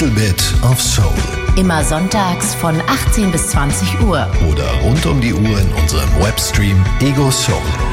Little Bit of Soul. Immer sonntags von 18 bis 20 Uhr. Oder rund um die Uhr in unserem Webstream Ego Soul.